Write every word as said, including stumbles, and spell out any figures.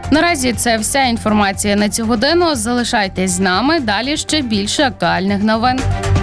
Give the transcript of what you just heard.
Наразі це вся інформація на цю годину. Залишайтесь з нами. Далі ще більше актуальних новин.